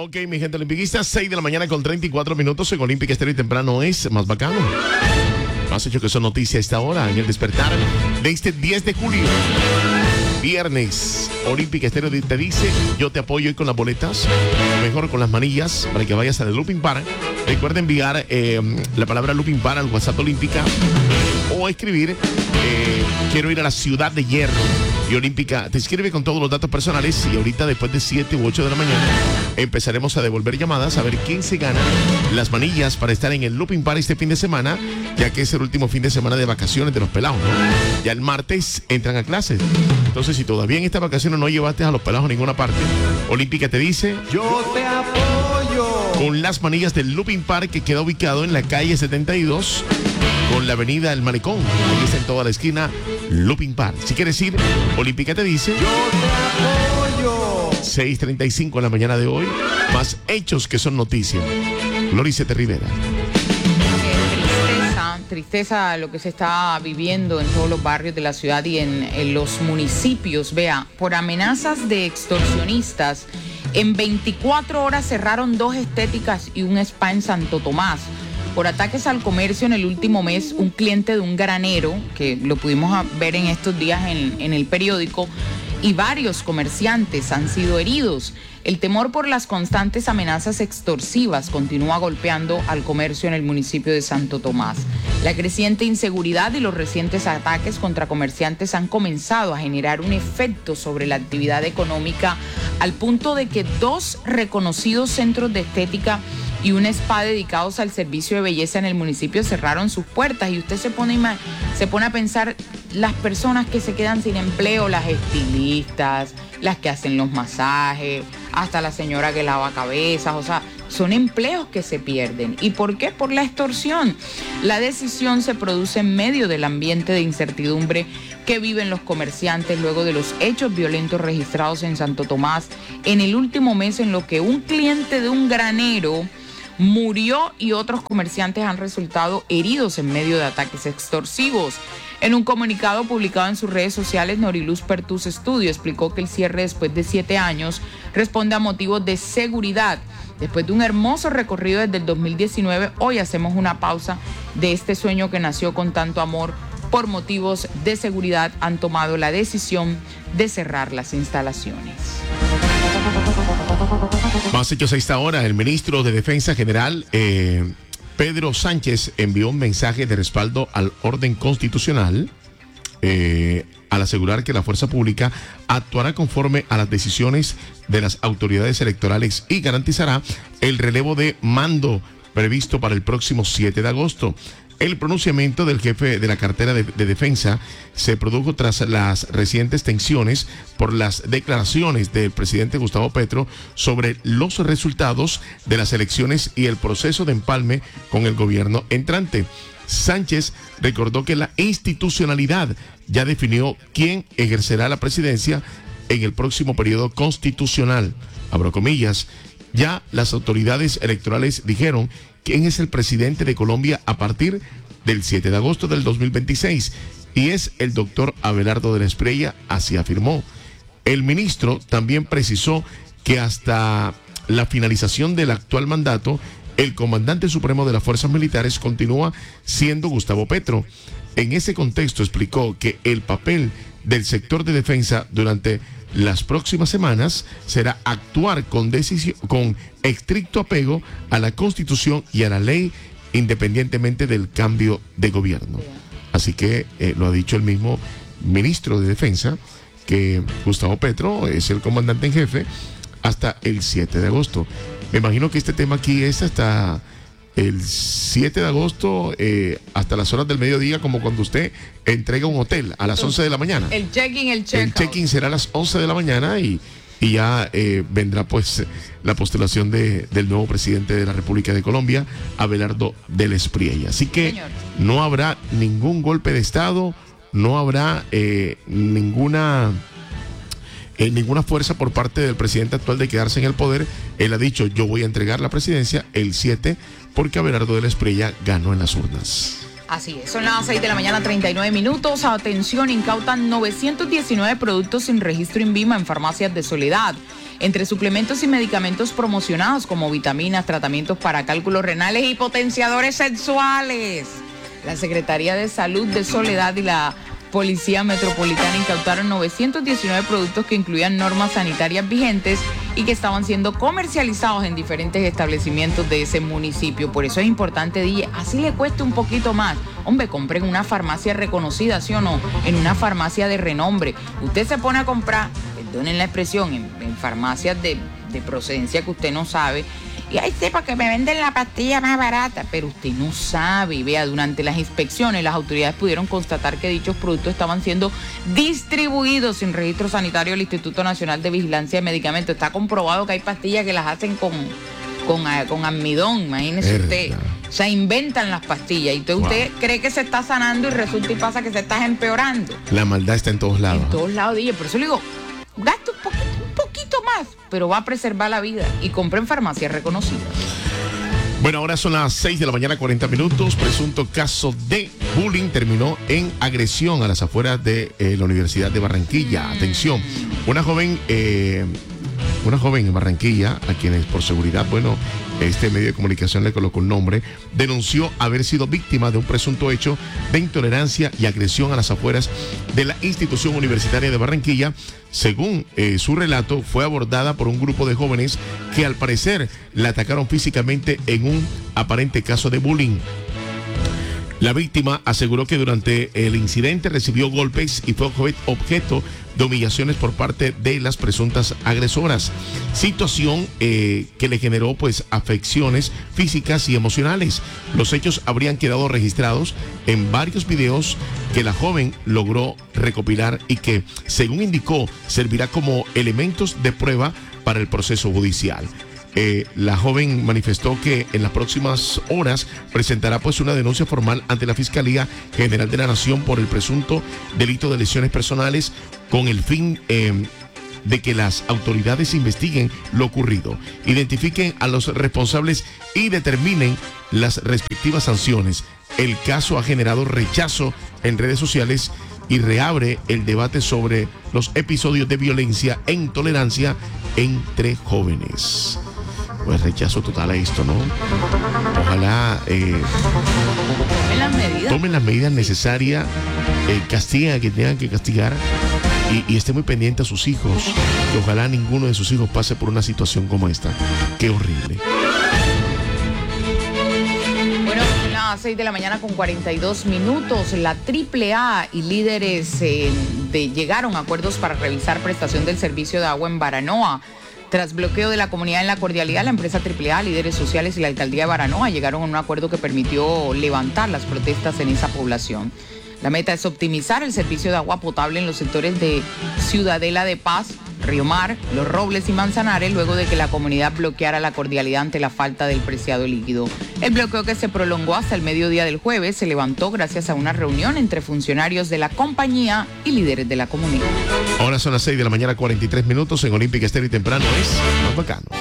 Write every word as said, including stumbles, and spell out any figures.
Ok, mi gente olimpiquista, seis de la mañana con treinta y cuatro minutos en Olímpica Estéreo y temprano es más bacano. Más hecho que son noticias a esta hora en el despertar de este diez de julio. Viernes, Olímpica Estéreo te dice, yo te apoyo hoy con las boletas, mejor con las manillas, para que vayas al Looping Bar. Recuerda enviar eh, la palabra Looping Bar al WhatsApp Olímpica o escribir, eh, quiero ir a la Ciudad de Hierro. Y Olímpica te escribe con todos los datos personales y ahorita después de siete u ocho de la mañana empezaremos a devolver llamadas a ver quién se gana las manillas para estar en el Looping Bar este fin de semana, ya que es el último fin de semana de vacaciones de los pelados, ¿no? Ya el martes entran a clases. Entonces, si todavía en estas vacaciones no llevaste a los pelados a ninguna parte, Olímpica te dice, yo te apoyo con las manillas del Looping Park, que queda ubicado en la calle setenta y dos con la avenida El Malecón. Ahí está en toda la esquina Looping Park. Si quieres ir, Olímpica te dice, yo te apoyo. seis treinta y cinco en la mañana de hoy, más hechos que son noticias. Gloricete Rivera. Tristeza, tristeza lo que se está viviendo en todos los barrios de la ciudad y en, en los municipios. Vea, por amenazas de extorsionistas, en veinticuatro horas cerraron dos estéticas y un spa en Santo Tomás. Por ataques al comercio en el último mes, un cliente de un granero, que lo pudimos ver en estos días en, en el periódico, y varios comerciantes han sido heridos. El temor por las constantes amenazas extorsivas continúa golpeando al comercio en el municipio de Santo Tomás. La creciente inseguridad y los recientes ataques contra comerciantes han comenzado a generar un efecto sobre la actividad económica, al punto de que dos reconocidos centros de estética y un spa dedicados al servicio de belleza en el municipio cerraron sus puertas. Y usted se pone, se pone a pensar las personas que se quedan sin empleo, las estilistas, las que hacen los masajes, hasta la señora que lava cabezas, o sea, son empleos que se pierden. ¿Y por qué? Por la extorsión. La decisión se produce en medio del ambiente de incertidumbre que viven los comerciantes luego de los hechos violentos registrados en Santo Tomás en el último mes, en lo que un cliente de un granero murió y otros comerciantes han resultado heridos en medio de ataques extorsivos. En un comunicado publicado en sus redes sociales, Noriluz Pertus Estudio explicó que el cierre después de siete años responde a motivos de seguridad. Después de un hermoso recorrido desde el dos mil diecinueve, hoy hacemos una pausa de este sueño que nació con tanto amor. Por motivos de seguridad han tomado la decisión de cerrar las instalaciones. Más hechos a esta hora. El ministro de Defensa General, eh, Pedro Sánchez, envió un mensaje de respaldo al orden constitucional eh, al asegurar que la fuerza pública actuará conforme a las decisiones de las autoridades electorales y garantizará el relevo de mando previsto para el próximo siete de agosto. El pronunciamiento del jefe de la cartera de, de defensa se produjo tras las recientes tensiones por las declaraciones del presidente Gustavo Petro sobre los resultados de las elecciones y el proceso de empalme con el gobierno entrante. Sánchez recordó que la institucionalidad ya definió quién ejercerá la presidencia en el próximo periodo constitucional. Abro comillas, ya las autoridades electorales dijeron quién es el presidente de Colombia a partir del siete de agosto del dos mil veintiséis y es el doctor Abelardo de la Espriella, así afirmó. El ministro también precisó que hasta la finalización del actual mandato, el comandante supremo de las fuerzas militares continúa siendo Gustavo Petro. En ese contexto explicó que el papel del sector de defensa durante las próximas semanas será actuar con decisión, con estricto apego a la Constitución y a la ley, independientemente del cambio de gobierno. Así que eh, lo ha dicho el mismo ministro de Defensa, que Gustavo Petro es el comandante en jefe hasta el siete de agosto. Me imagino que este tema aquí es hasta el siete de agosto, eh, hasta las horas del mediodía, como cuando usted entrega un hotel a las once de la mañana. El check-in, el check-out. El check-in será a las once de la mañana y, y ya eh, vendrá pues la postulación de, del nuevo presidente de la República de Colombia, Abelardo de la Espriella. Así que Señor. no habrá ningún golpe de Estado, no habrá eh, ninguna... Eh, ninguna fuerza por parte del presidente actual de quedarse en el poder. Él ha dicho, yo voy a entregar la presidencia el siete porque Abelardo de la Espriella ganó en las urnas. Así es, son las seis de la mañana, treinta y nueve minutos. Atención, incautan novecientos diecinueve productos sin registro INVIMA en farmacias de Soledad. Entre suplementos y medicamentos promocionados como vitaminas, tratamientos para cálculos renales y potenciadores sexuales. La Secretaría de Salud de Soledad y la Policía Metropolitana incautaron novecientos diecinueve productos que incluían normas sanitarias vigentes y que estaban siendo comercializados en diferentes establecimientos de ese municipio. Por eso es importante, D J, así le cueste un poquito más. Hombre, compren en una farmacia reconocida, ¿sí o no? En una farmacia de renombre. Usted se pone a comprar, perdonen la expresión, en, en farmacias de, de procedencia que usted no sabe. Y ahí sepa que me venden la pastilla más barata, pero usted no sabe. Vea, durante las inspecciones las autoridades pudieron constatar que dichos productos estaban siendo distribuidos sin registro sanitario del Instituto Nacional de Vigilancia de Medicamentos. Está comprobado que hay pastillas que las hacen con, con, con almidón, imagínese Verdad. usted. O sea, inventan las pastillas y usted, Wow. usted cree que se está sanando y resulta y pasa que se está empeorando. La maldad está en todos lados. En todos lados, D J. Por eso le digo, gaste un poquito, un poquito más, pero va a preservar la vida y compre en farmacias reconocidas. Bueno, ahora son las seis de la mañana, cuarenta minutos. Presunto caso de bullying terminó en agresión a las afueras de eh, la Universidad de Barranquilla. Atención, una joven, eh, una joven en Barranquilla, a quienes por seguridad, bueno, este medio de comunicación le colocó un nombre, denunció haber sido víctima de un presunto hecho de intolerancia y agresión a las afueras de la institución universitaria de Barranquilla. Según eh, su relato, fue abordada por un grupo de jóvenes que al parecer la atacaron físicamente en un aparente caso de bullying. La víctima aseguró que durante el incidente recibió golpes y fue objeto de humillaciones por parte de las presuntas agresoras, situación eh, que le generó pues afecciones físicas y emocionales. Los hechos habrían quedado registrados en varios videos que la joven logró recopilar y que, según indicó, servirá como elementos de prueba para el proceso judicial. Eh, la joven manifestó que en las próximas horas presentará pues una denuncia formal ante la Fiscalía General de la Nación por el presunto delito de lesiones personales con el fin eh, de que las autoridades investiguen lo ocurrido, identifiquen a los responsables y determinen las respectivas sanciones. El caso ha generado rechazo en redes sociales y reabre el debate sobre los episodios de violencia e intolerancia entre jóvenes. Pues rechazo total a esto, ¿no? Ojalá eh, Tomen las medidas. tomen las medidas necesarias, eh, castiguen a quien tengan que castigar y, y esté muy pendiente a sus hijos. Que ojalá ninguno de sus hijos pase por una situación como esta. Qué horrible. Bueno, son las seis de la mañana con cuarenta y dos minutos. La triple A y líderes eh, de, llegaron a acuerdos para revisar prestación del servicio de agua en Baranoa. Tras bloqueo de la comunidad en La Cordialidad, la empresa triple A, líderes sociales y la alcaldía de Baranoa llegaron a un acuerdo que permitió levantar las protestas en esa población. La meta es optimizar el servicio de agua potable en los sectores de Ciudadela de Paz, Río Mar, Los Robles y Manzanares, luego de que la comunidad bloqueara La Cordialidad ante la falta del preciado líquido. El bloqueo, que se prolongó hasta el mediodía del jueves, se levantó gracias a una reunión entre funcionarios de la compañía y líderes de la comunidad. Ahora son las seis de la mañana, cuarenta y tres minutos en Olímpica Estéreo y temprano es más bacano.